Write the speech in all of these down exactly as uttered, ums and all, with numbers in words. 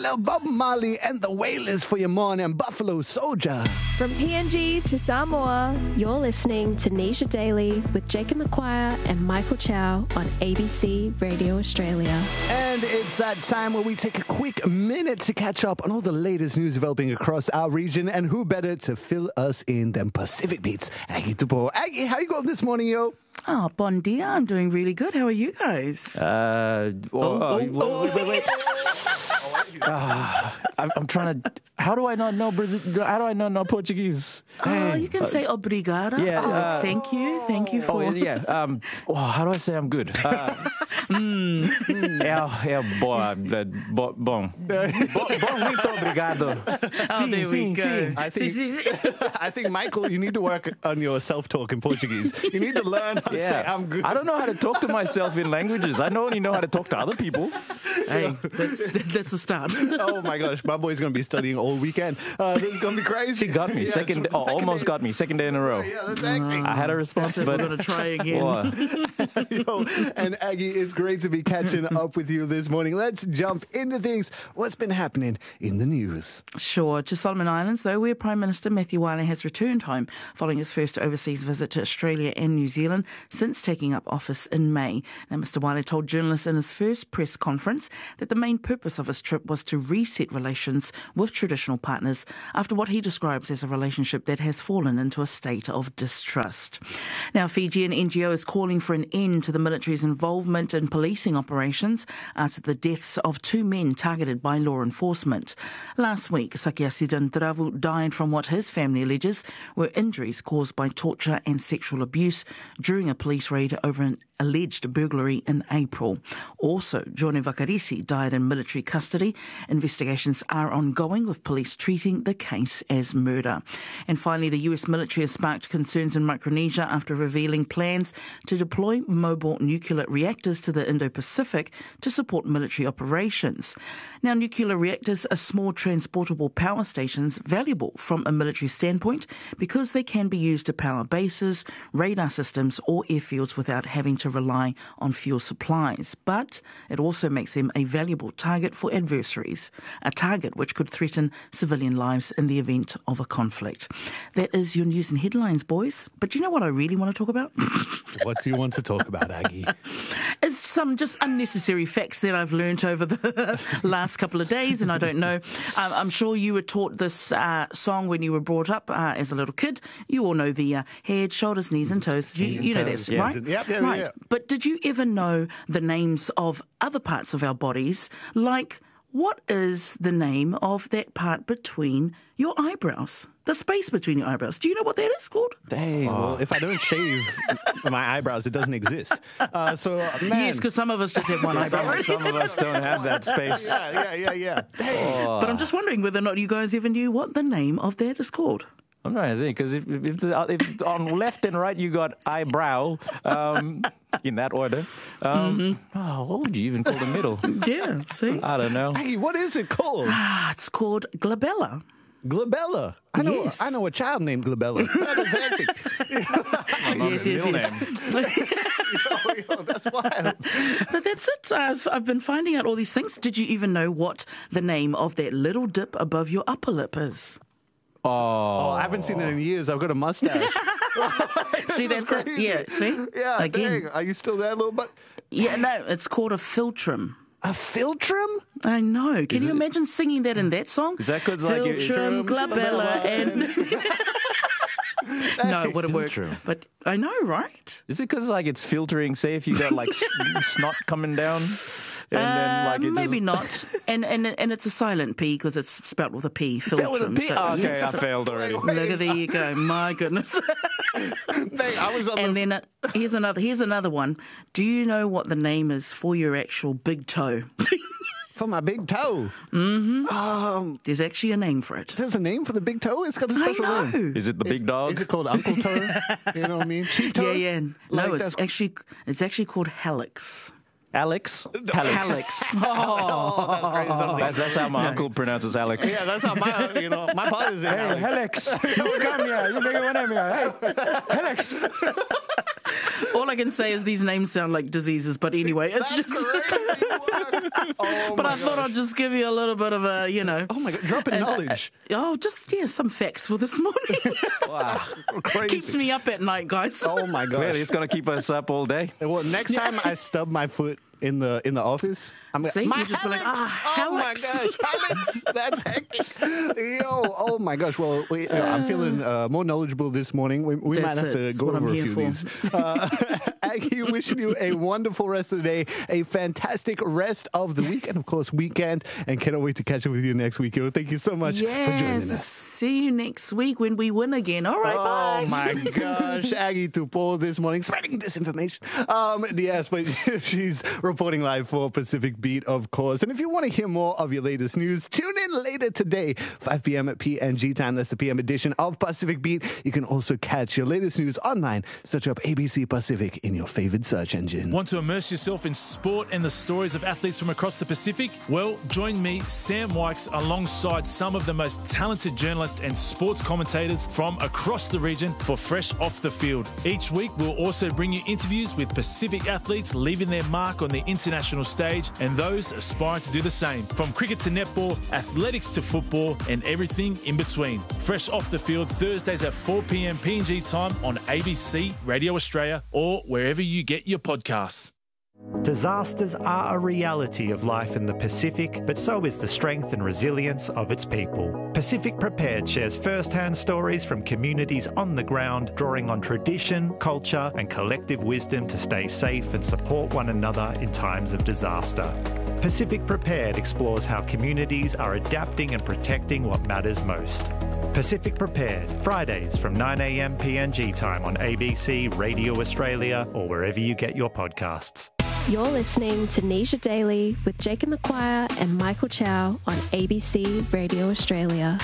little Bob Marley and the Wailers for your morning, Buffalo Soldier. From P N G to Samoa, you're listening to Nisha Daily with Jacob McQuire and Michael Chow on A B C Radio Australia. And it's that time where we take a quick minute to catch up on all the latest news developing across our region, and who better to fill us in than Pacific Beats, Aggie Tupo. Aggie, how you going this morning, yo? Oh, bon dia. I'm doing really good. How are you guys? Uh, oh, oh, oh, wait, wait, wait. uh, I'm, I'm trying to. How do I not know Brazil? How do I not know Portuguese? Oh, you can say obrigada. Yeah. Oh, Uh, thank you. Thank you for. Oh, yeah. Um, oh, how do I say I'm good? Uh, mm. É, é boa. Bo, bom. Bo, bom, muito obrigado. Oh, there we go. I think, Si, si, si. I think, Michael, you need to work on your self-talk in Portuguese. You need to learn how to Yeah. say I'm good. I don't know how to talk to myself in languages. I only know how to talk to other people. Hey, that's, that's the start. Oh my gosh, my boy's going to be studying all weekend. Uh, this is going to be crazy. She got me. Yeah, second, it's oh, second almost day. got me. Second day in a row. Yeah, that's acting. I had a response, We're but going to try again. Oh, Yo, and Aggie, it's great to be catching up with you this morning. Let's jump into things. What's been happening in the news? Sure. To Solomon Islands, though, where Prime Minister Matthew Wale has returned home following his first overseas visit to Australia and New Zealand since taking up office in May. Now, Mister Wale told journalists in his first press conference that the main purpose of his trip was to reset relations with traditional partners after what he describes as a relationship that has fallen into a state of distrust. Now, Fijian N G O is calling for an end to the military's involvement in policing operations after the deaths of two men targeted by law enforcement. Last week, Sakiasidan Dravu died from what his family alleges were injuries caused by torture and sexual abuse during a police raid over an alleged burglary in April. Also, Johnny Vakarisi died in military custody. Investigations are ongoing, with police treating the case as murder. And finally, the U S military has sparked concerns in Micronesia after revealing plans to deploy mobile nuclear reactors to the Indo-Pacific to support military operations. Now, nuclear reactors are small transportable power stations, valuable from a military standpoint because they can be used to power bases, radar systems or airfields without having to rely on fuel supplies. But it also makes them a valuable target for adversaries, a target which could threaten civilian lives in the event of a conflict. That is your news and headlines, boys. But do you know what I really want to talk about? What do you want to talk about, Aggie? Is some just unnecessary facts that I've learnt over the last couple of days, and I don't know. Um, I'm sure you were taught this uh, song when you were brought up uh, as a little kid. You all know the uh, head, shoulders, knees and toes. You, Knees and you know toes, that, yeah. right? Yep, yeah, right. yeah. But did you ever know the names of other parts of our bodies? Like, what is the name of that part between your eyebrows? The space between your eyebrows. Do you know what that is called? Dang, well, if I don't shave my eyebrows, it doesn't exist. Uh, so, man. Yes, because some of us just have one eyebrow. some, some of us don't have that space. Yeah, yeah, yeah, yeah. Dang. Oh. But I'm just wondering whether or not you guys ever knew what the name of that is called. I'm trying to think, because if, if, the, if on left and right you got eyebrow, um, in that order, um, Mm-hmm. oh, what would you even call the middle? Yeah, see? I don't know. Aggie, what is it called? Ah, it's called glabella. Glabella. I know. Yes. I know a child named Glabella. That is hectic. Yes, yes, yes. yo, yo, that's wild. But that's it. I've, I've been finding out all these things. Did you even know what the name of that little dip above your upper lip is? Oh, Oh, I haven't seen it in years. I've got a mustache. See, that's it. Crazy. Yeah, see? Yeah, Again. dang. Are you still there, little butt? Yeah, no, it's called a philtrum. A filtrum? I know. Can Is you it- imagine singing that in that song? Is that 'cause, like, you- Filtrum, glabella, and... No, it wouldn't work. Filtrum. But I know, right? is it because like it's filtering? Say if you got like s- snot coming down, and then like Uh, it maybe just, not. And and and it's a silent P because it's spelled with a P. Spelled with a Filtrum. P? So, Oh, okay, yeah. I failed already. Look, there you go. My goodness. Dang, I was on And the... then uh, here's another. Here's another one. Do you know what the name is for your actual big toe? For my big toe. Mm-hmm. Um, There's actually a name for it. there's a name for the big toe? It's got a I special know. name. Is it the big dog? Is it called Uncle Toe? You know what I mean? Chief Toe? Yeah, yeah. Like No, it's that's- actually it's actually called hallux. Alex? Alex. Hallux. Oh, that's crazy. Something. That's, that's how my uncle pronounces Alex. Yeah, that's how my, you know, my father's in Hey, Alex. Alex, you come here. You make it one here. Hey, Alex. All I can say is these names sound like diseases, but anyway, it's That's just crazy. Oh but my I thought gosh. I'd just give you a little bit of a, you know. Oh my God, drop in and, uh, knowledge. oh, just, yeah, some facts for this morning. Wow. Crazy. Keeps me up at night, guys. Oh my gosh. Clearly, it's going to keep us up all day. Well, next time I stub my foot in the in the office, I'm gonna, See, my you just be like, Alex! ah, oh my Alex. gosh, Alex, that's hectic. Yo, oh my gosh. Well, we, uh, I'm feeling uh, more knowledgeable this morning. We, we might That's have it. to That's go what over I'm a here few for. of these. Uh, Aggie, wishing you a wonderful rest of the day, a fantastic rest of the week, and of course weekend. And cannot wait to catch up with you next week. Yo, thank you so much for joining Yes, us. see you next week when we win again. All right, bye. Oh my gosh, Aggie Tupo this morning spreading disinformation. Um, yes, but she's reporting live for Pacific Beat, of course. And if you want to hear more of your latest news, tune in later today, five p.m. at P N G time. That's the P M edition of Pacific Beat. You can also catch your latest news online. Search up A B C Pacific in your favorite search engine. Want to immerse yourself in sport and the stories of athletes from across the Pacific? Well, join me, Sam Wykes, alongside some of the most talented journalists and sports commentators from across the region for Fresh Off the Field. Each week, we'll also bring you interviews with Pacific athletes leaving their mark on the international stage and those aspiring to do the same. From cricket to netball, athletics to football, and everything in between. Fresh Off the Field, Thursdays at four p.m. P N G time on A B C Radio Australia or wherever you get your podcasts. Disasters are a reality of life in the Pacific, but so is the strength and resilience of its people. Pacific Prepared shares first-hand stories from communities on the ground, drawing on tradition, culture, and collective wisdom to stay safe and support one another in times of disaster. Pacific Prepared explores how communities are adapting and protecting what matters most. Pacific Prepared, Fridays from nine a.m. P N G time on A B C Radio Australia or wherever you get your podcasts. You're listening to Nisha Daily with Jacob McQuire and Michael Chow on A B C Radio Australia.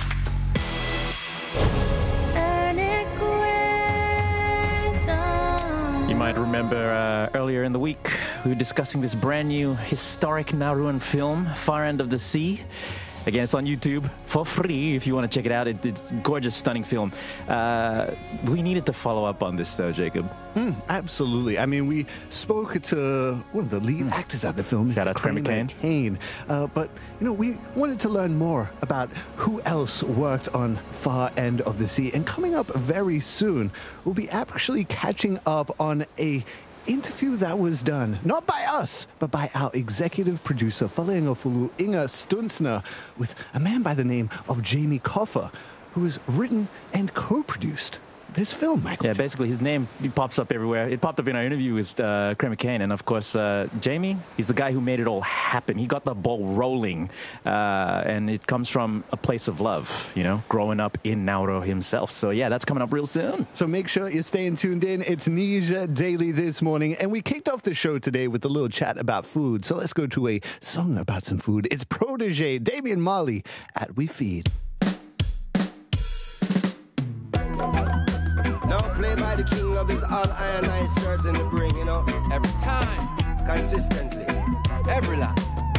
You might remember uh, earlier in the week, we were discussing this brand new historic Nauruan film, Far End of the Sea. Again, it's on YouTube for free if you want to check it out. It, it's a gorgeous, stunning film. Uh, we needed to follow up on this, though, Jacob. Mm, absolutely. I mean, we spoke to one of the lead actors at the film, Shout Mister out to Kramer Kramer Kane. Uh, but, you know, we wanted to learn more about who else worked on Far End of the Sea. And coming up very soon, we'll be actually catching up on a interview that was done, not by us, but by our executive producer, Faleangafulu Inga Stunzner, with a man by the name of Jamie Coffer, who has written and co-produced this film, Michael. Yeah, basically his name he pops up everywhere. It popped up in our interview with uh, Kramer Kane, and of course, uh, Jamie, he's the guy who made it all happen. He got the ball rolling, uh, and it comes from a place of love, you know, growing up in Nauru himself. So yeah, that's coming up real soon. So make sure you're staying tuned in. It's Nisha Daily this morning, and we kicked off the show today with a little chat about food. So let's go to a song about some food. It's Protege, Damian Marley at We Feed. Now play by the king of his all iron I certain to bring, you know, every time, consistently, every lot.